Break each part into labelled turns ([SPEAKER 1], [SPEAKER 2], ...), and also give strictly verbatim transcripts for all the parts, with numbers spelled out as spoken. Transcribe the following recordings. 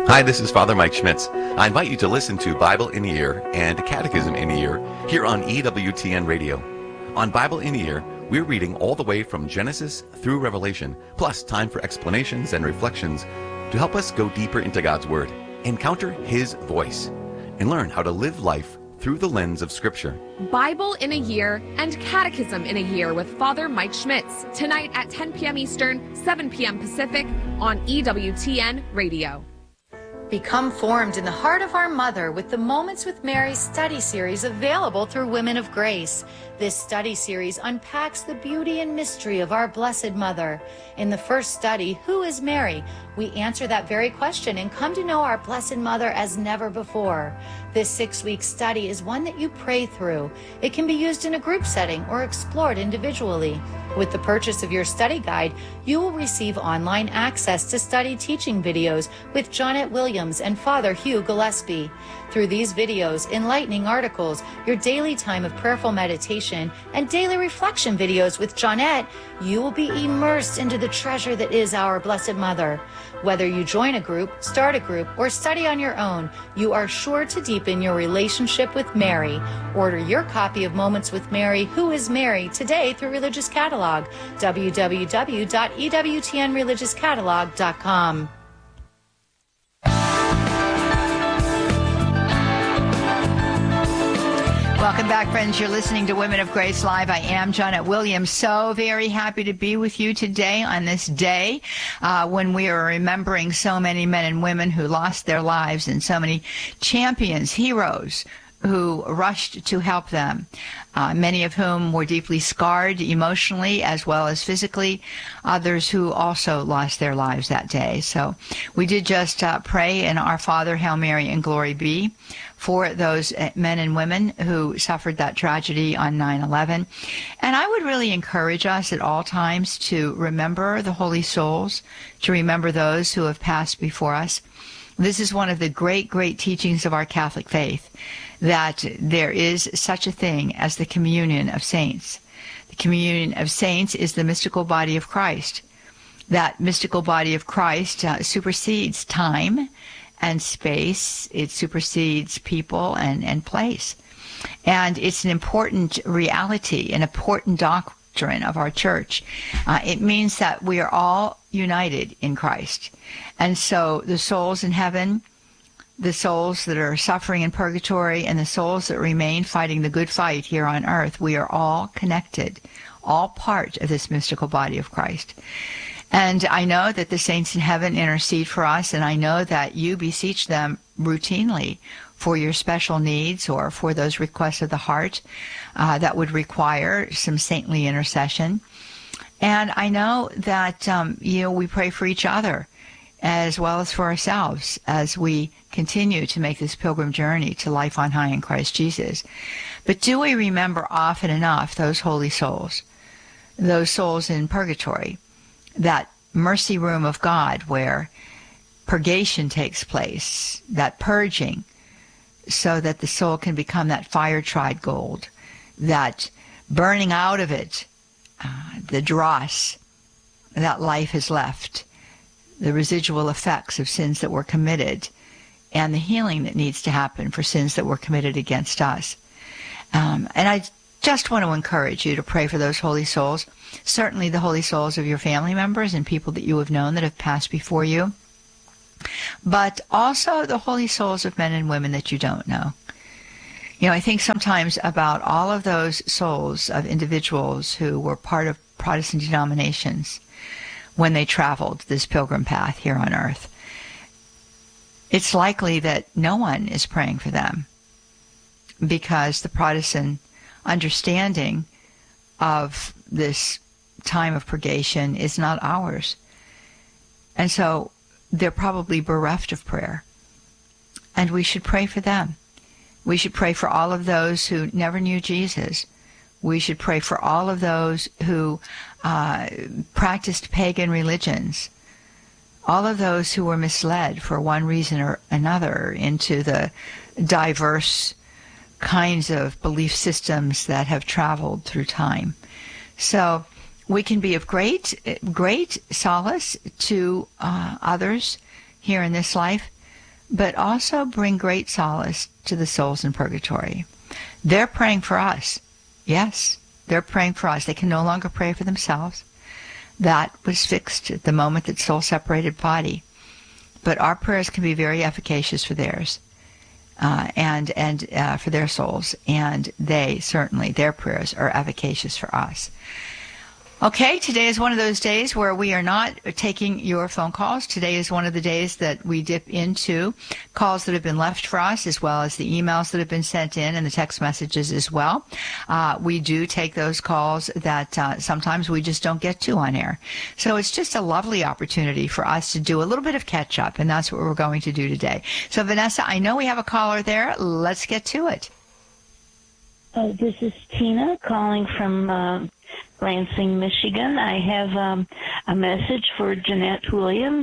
[SPEAKER 1] Hi, this is Father Mike Schmitz. I invite you to listen to Bible in a Year and Catechism in a Year here on E W T N Radio. On Bible in a Year, we're reading all the way from Genesis through Revelation, plus time for explanations and reflections to help us go deeper into God's Word, encounter His voice, and learn how to live life through the lens of Scripture.
[SPEAKER 2] Bible in a Year and Catechism in a Year with Father Mike Schmitz, tonight at ten p.m. Eastern, seven p.m. Pacific on E W T N Radio.
[SPEAKER 3] Become formed in the heart of our Mother with the Moments with Mary study series available through Women of Grace. This study series unpacks the beauty and mystery of our Blessed Mother. In the first study, Who is Mary? We answer that very question and come to know our Blessed Mother as never before. This six-week study is one that you pray through. It can be used in a group setting or explored individually. With the purchase of your study guide, you will receive online access to study teaching videos with Jonette Williams and Father Hugh Gillespie. Through these videos, enlightening articles, your daily time of prayerful meditation, and daily reflection videos with Jonette, you will be immersed into the treasure that is our Blessed Mother. Whether you join a group, start a group, or study on your own, you are sure to deepen your relationship with Mary. Order your copy of Moments with Mary, Who is Mary, today through Religious Catalog, w w w dot e w t n religious catalog dot com.
[SPEAKER 4] Welcome back, friends. You're listening to Women of Grace Live. I am Jonette Williams. So very happy to be with you today on this day uh, when we are remembering so many men and women who lost their lives and so many champions, heroes, who rushed to help them, uh, many of whom were deeply scarred emotionally as well as physically, others who also lost their lives that day. So we did just uh, pray in Our Father, Hail Mary, and Glory Be for those men and women who suffered that tragedy on nine eleven. And I would really encourage us at all times to remember the holy souls, to remember those who have passed before us. This is one of the great, great teachings of our Catholic faith, that there is such a thing as the communion of saints. The communion of saints is the mystical body of Christ. That mystical body of Christ uh, supersedes time and space. It supersedes people and, and place. And it's an important reality, an important doctrine of our church. Uh, it means that we are all united in Christ. And so the souls in heaven, the souls that are suffering in purgatory, and the souls that remain fighting the good fight here on earth, we are all connected, all part of this mystical body of Christ. And I know that the saints in heaven intercede for us, and I know that you beseech them routinely for your special needs or for those requests of the heart uh, that would require some saintly intercession. And I know that um, you know, we pray for each other as well as for ourselves as we continue to make this pilgrim journey to life on high in Christ Jesus. But do we remember often enough those holy souls, those souls in purgatory, that mercy room of God where purgation takes place, that purging, so that the soul can become that fire-tried gold, that burning out of it, uh, the dross that life has left, the residual effects of sins that were committed, and the healing that needs to happen for sins that were committed against us. Um, and I just want to encourage you to pray for those holy souls, certainly the holy souls of your family members and people that you have known that have passed before you, but also the holy souls of men and women that you don't know. You know, I think sometimes about all of those souls of individuals who were part of Protestant denominations when they traveled this pilgrim path here on earth. It's likely that no one is praying for them because the Protestant understanding of this time of purgation is not ours. And so they're probably bereft of prayer. And we should pray for them. We should pray for all of those who never knew Jesus. We should pray for all of those who uh, practiced pagan religions, all of those who were misled for one reason or another into the diverse kinds of belief systems that have traveled through time. So we can be of great, great solace to uh, others here in this life, but also bring great solace to the souls in purgatory. They're praying for us. Yes, they're praying for us. They can no longer pray for themselves. That was fixed at the moment that soul separated body. But our prayers can be very efficacious for theirs, uh, and and uh, for their souls. And they, certainly, their prayers are efficacious for us. Okay, today is one of those days where we are not taking your phone calls. Today is one of the days that we dip into calls that have been left for us, as well as the emails that have been sent in and the text messages as well. Uh, we do take those calls that uh, sometimes we just don't get to on air. So it's just a lovely opportunity for us to do a little bit of catch up, and that's what we're going to do today. So Vanessa, I know we have a caller there. Let's get to it.
[SPEAKER 5] Uh, this is Tina calling from uh, Lansing, Michigan. I have um, a message for Jeanette Williams.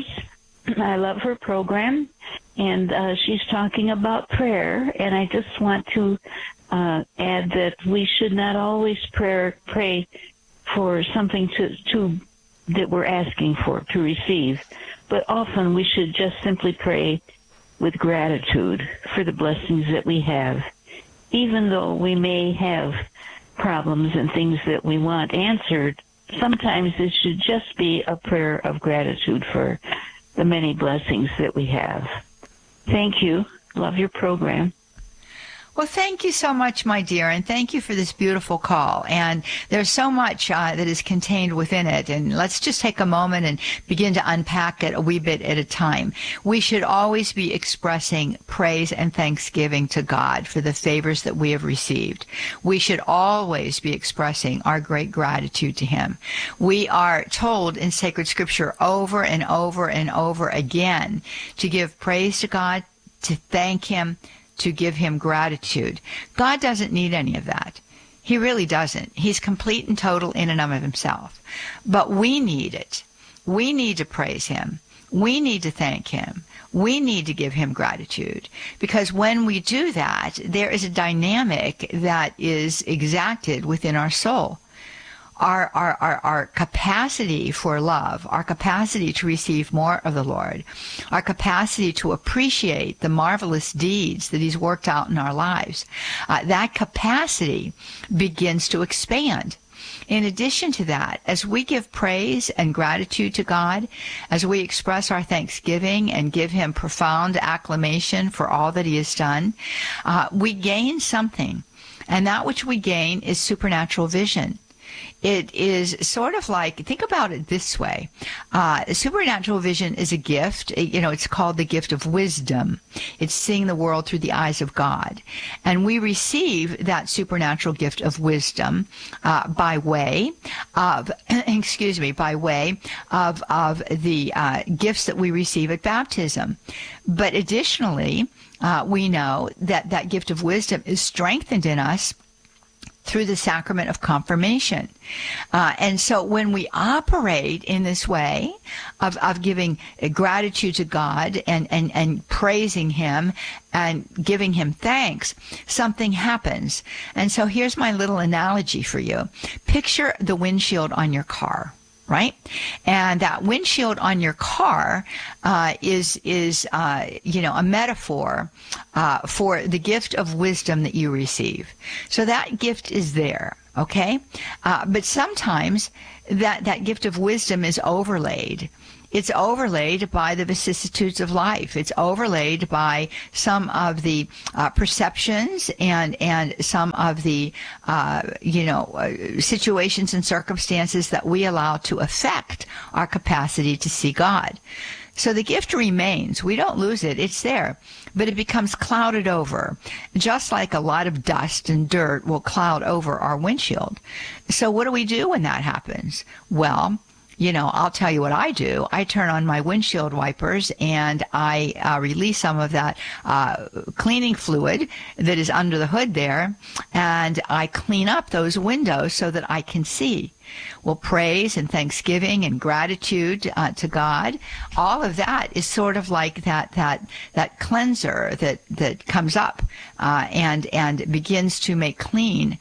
[SPEAKER 5] I love her program, and uh, she's talking about prayer, and I just want to uh, add that we should not always pray, pray for something to, to that we're asking for, to receive, but often we should just simply pray with gratitude for the blessings that we have. Even though we may have problems and things that we want answered, sometimes it should just be a prayer of gratitude for the many blessings that we have. Thank you. Love your program.
[SPEAKER 4] Well, thank you so much, my dear, and thank you for this beautiful call. And there's so much uh, that is contained within it, and let's just take a moment and begin to unpack it a wee bit at a time. We should always be expressing praise and thanksgiving to God for the favors that we have received. We should always be expressing our great gratitude to Him. We are told in sacred scripture over and over and over again to give praise to God, to thank Him, to give Him gratitude. God doesn't need any of that. He really doesn't. He's complete and total in and of Himself. But we need it. We need to praise Him. We need to thank Him. We need to give Him gratitude. Because when we do that, there is a dynamic that is exacted within our soul. Our, our, our, our capacity for love, our capacity to receive more of the Lord, our capacity to appreciate the marvelous deeds that He's worked out in our lives, uh, that capacity begins to expand. In addition to that, as we give praise and gratitude to God, as we express our thanksgiving and give Him profound acclamation for all that He has done, uh, we gain something. And that which we gain is supernatural vision. It is sort of like, think about it this way. Uh, supernatural vision is a gift. You know, it's called the gift of wisdom. It's seeing the world through the eyes of God. And we receive that supernatural gift of wisdom uh, by way of, excuse me, by way of, of the uh, gifts that we receive at baptism. But additionally, uh, we know that that gift of wisdom is strengthened in us through the sacrament of confirmation. Uh, and so when we operate in this way of, of giving gratitude to God and, and, and praising Him and giving Him thanks, something happens. And so here's my little analogy for you. Picture the windshield on your car. Right? And that windshield on your car uh, is, is uh, you know, a metaphor uh, for the gift of wisdom that you receive. So that gift is there, okay? Uh, but sometimes that, that gift of wisdom is overlaid. It's overlaid by the vicissitudes of life. It's overlaid by some of the uh, perceptions and and some of the uh, you know uh, situations and circumstances that we allow to affect our capacity to see God. So the gift remains. We don't lose it. It's there. But it becomes clouded over, just like a lot of dust and dirt will cloud over our windshield. So what do we do when that happens? Well, you know, I'll tell you what I do. I turn on my windshield wipers and I uh, release some of that uh, cleaning fluid that is under the hood there, and I clean up those windows so that I can see. Well, praise and thanksgiving and gratitude uh, to God, all of that is sort of like that that that cleanser that that comes up uh, and and begins to make clean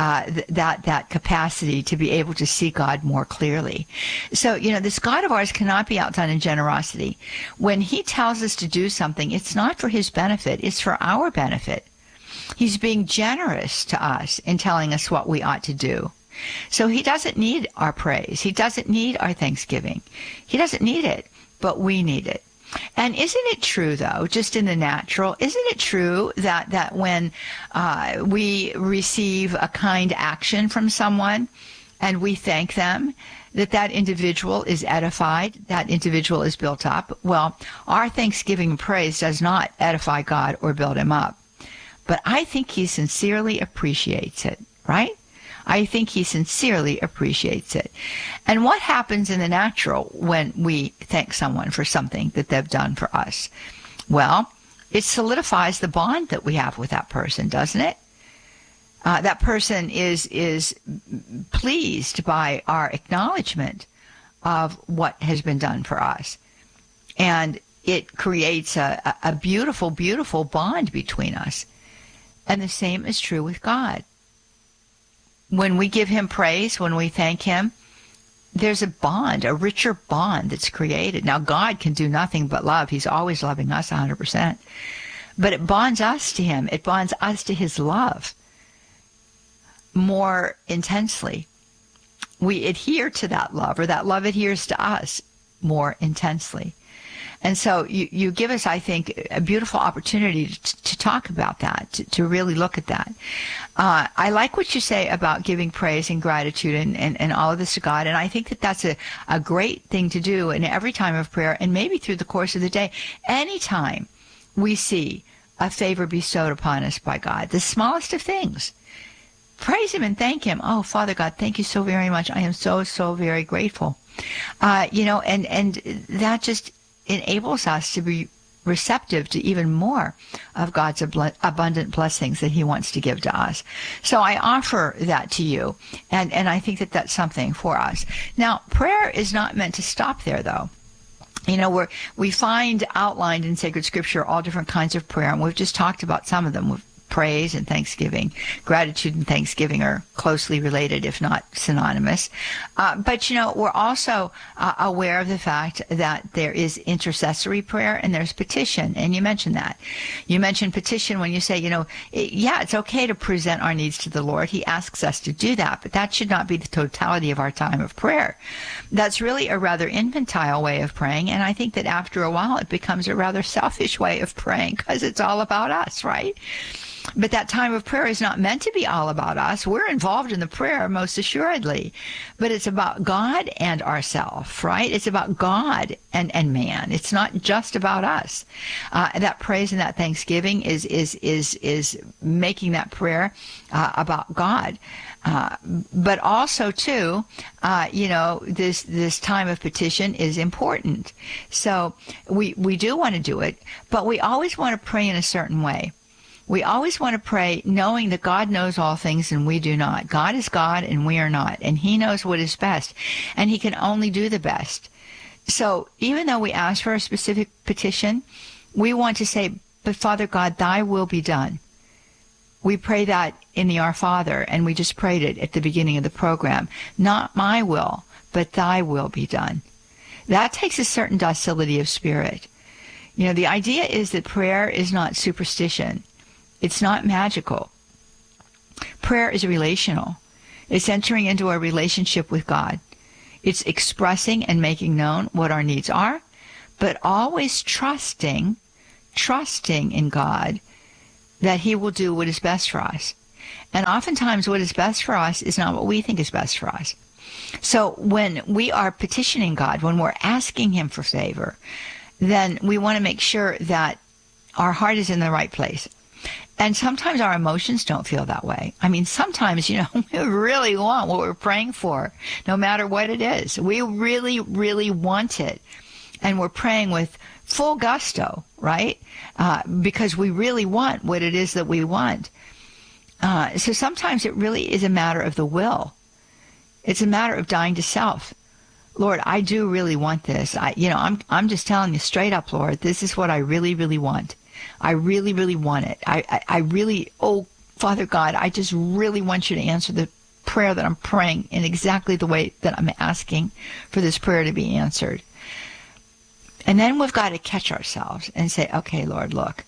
[SPEAKER 4] uh, th- that that capacity to be able to see God more clearly. So, you know, this God of ours cannot be outdone in generosity. When he tells us to do something, it's not for his benefit, it's for our benefit. He's being generous to us in telling us what we ought to do. So he doesn't need our praise. He doesn't need our thanksgiving. He doesn't need it, but we need it. And isn't it true, though, just in the natural, isn't it true that, that when uh, we receive a kind action from someone and we thank them, that that individual is edified, that individual is built up? Well, our thanksgiving and praise does not edify God or build him up. But I think he sincerely appreciates it, right? I think he sincerely appreciates it. And what happens in the natural when we thank someone for something that they've done for us? Well, it solidifies the bond that we have with that person, doesn't it? Uh, that person is is pleased by our acknowledgement of what has been done for us. And it creates a, a beautiful, beautiful bond between us. And the same is true with God. When we give him praise, when we thank him, there's a bond, a richer bond that's created. Now, God can do nothing but love. He's always loving us one hundred percent. But it bonds us to him. It bonds us to his love more intensely. We adhere to that love, or that love adheres to us more intensely. And so you, you give us, I think, a beautiful opportunity to, to talk about that, to, to really look at that. Uh, I like what you say about giving praise and gratitude and, and, and all of this to God. And I think that that's a, a great thing to do in every time of prayer, and maybe through the course of the day. Anytime we see a favor bestowed upon us by God, the smallest of things, praise him and thank him. Oh, Father God, thank you so very much. I am so, so very grateful. Uh, you know, and, and that just enables us to be receptive to even more of God's ab- abundant blessings that he wants to give to us. So I offer that to you, and, and I think that that's something for us. Now, prayer is not meant to stop there, though. You know, we're, we find outlined in sacred scripture all different kinds of prayer, and we've just talked about some of them. We've praise and thanksgiving. Gratitude and thanksgiving are closely related, if not synonymous. Uh, but, you know, we're also uh, aware of the fact that there is intercessory prayer and there's petition. And you mentioned that. You mentioned petition when you say, you know, it, yeah, it's okay to present our needs to the Lord. He asks us to do that, but that should not be the totality of our time of prayer. That's really a rather infantile way of praying. And I think that after a while, it becomes a rather selfish way of praying because it's all about us, right? But that time of prayer is not meant to be all about us. We're involved in the prayer, most assuredly. But it's about God and ourselves, right? It's about God and, and man. It's not just about us. Uh, that praise and that thanksgiving is is is is making that prayer uh, about God. Uh, but also, too, uh, you know, this this time of petition is important. So we, we do want to do it, but we always want to pray in a certain way. We always want to pray knowing that God knows all things and we do not. God is God and we are not. And he knows what is best. And he can only do the best. So even though we ask for a specific petition, we want to say, but Father God, thy will be done. We pray that in the Our Father, and we just prayed it at the beginning of the program. Not my will, but thy will be done. That takes a certain docility of spirit. You know, the idea is that prayer is not superstition. It's not magical. Prayer is relational. It's entering into a relationship with God. It's expressing and making known what our needs are, but always trusting, trusting in God that he will do what is best for us. And oftentimes what is best for us is not what we think is best for us. So when we are petitioning God, when we're asking him for favor, then we want to make sure that our heart is in the right place. And sometimes our emotions don't feel that way. I mean, sometimes, you know, we really want what we're praying for, no matter what it is. We really, really want it. And we're praying with full gusto, right? Uh, because we really want what it is that we want. Uh, so sometimes it really is a matter of the will. It's a matter of dying to self. Lord, I do really want this. I, you know, I'm, I'm just telling you straight up, Lord, this is what I really, really want. I really, really want it. I, I, I really, oh, Father God, I just really want you to answer the prayer that I'm praying in exactly the way that I'm asking for this prayer to be answered. And then we've got to catch ourselves and say, okay, Lord, look,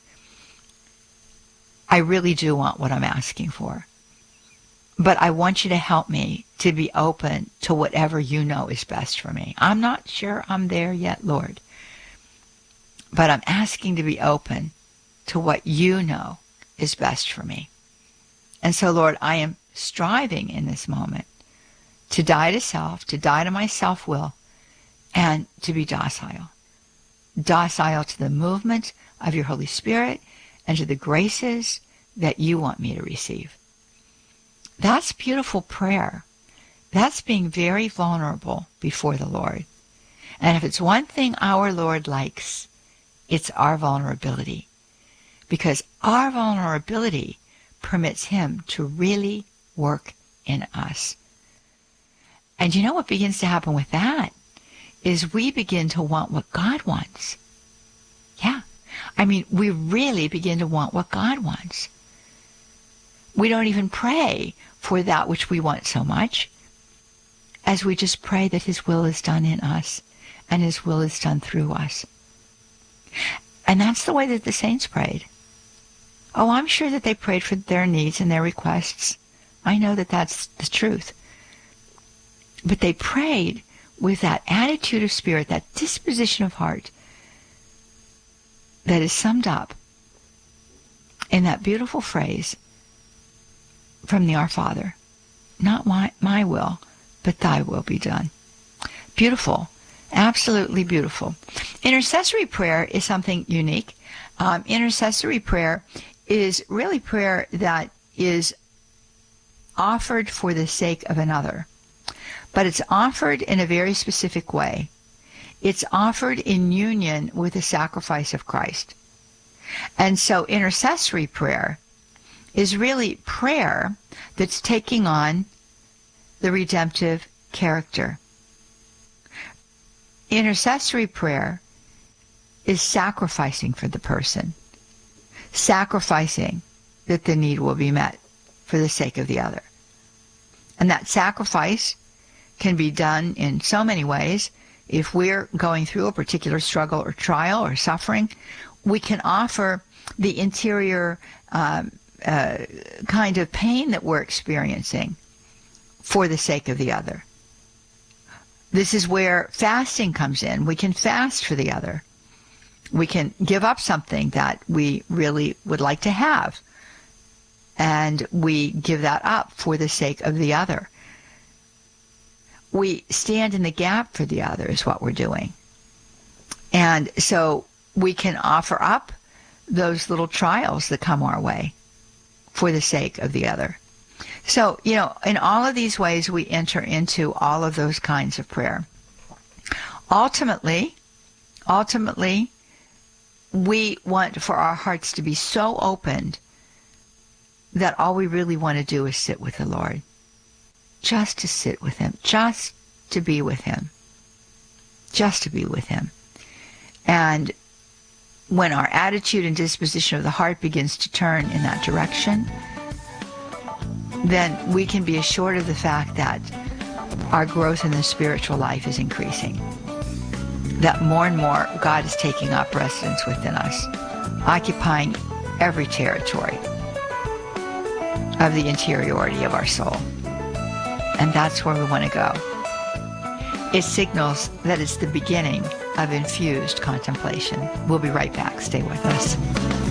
[SPEAKER 4] I really do want what I'm asking for. But I want you to help me to be open to whatever you know is best for me. I'm not sure I'm there yet, Lord. But I'm asking to be open to what you know is best for me. And so, Lord, I am striving in this moment to die to self, to die to my self-will, and to be docile. Docile to the movement of your Holy Spirit and to the graces that you want me to receive. That's beautiful prayer. That's being very vulnerable before the Lord. And if it's one thing our Lord likes, it's our vulnerability. Because our vulnerability permits him to really work in us. And you know what begins to happen with that is we begin to want what God wants. Yeah. I mean, we really begin to want what God wants. We don't even pray for that which we want so much, as we just pray that his will is done in us and his will is done through us. And that's the way that the saints prayed. Oh, I'm sure that they prayed for their needs and their requests. I know that that's the truth. But they prayed with that attitude of spirit, that disposition of heart that is summed up in that beautiful phrase from the Our Father. Not my, my will, but thy will be done. Beautiful. Absolutely beautiful. Intercessory prayer is something unique. Um, intercessory prayer is really prayer that is offered for the sake of another. But it's offered in a very specific way. It's offered in union with the sacrifice of Christ. And so intercessory prayer is really prayer that's taking on the redemptive character. Intercessory prayer is sacrificing for the person, sacrificing that the need will be met for the sake of the other. And that sacrifice can be done in so many ways. If we're going through a particular struggle or trial or suffering, we can offer the interior um, uh, kind of pain that we're experiencing for the sake of the other. This is where fasting comes in. We can fast for the other. We can give up something that we really would like to have, and we give that up for the sake of the other. We stand in the gap for the other is what we're doing. And so we can offer up those little trials that come our way for the sake of the other. So, you know, in all of these ways, we enter into all of those kinds of prayer. Ultimately, ultimately, we want for our hearts to be so opened that all we really want to do is sit with the Lord. Just to sit with him. Just to be with him. Just to be with him. And when our attitude and disposition of the heart begins to turn in that direction, then we can be assured of the fact that our growth in the spiritual life is increasing. That more and more God is taking up residence within us, occupying every territory of the interiority of our soul. And that's where we want to go. It signals that it's the beginning of infused contemplation. We'll be right back. Stay with us.